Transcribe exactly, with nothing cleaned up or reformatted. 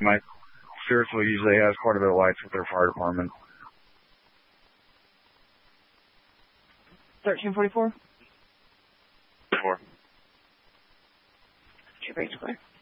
My Spiritual usually has quite a bit of lights with their fire department. thirteen forty-four? Four. Two base clear.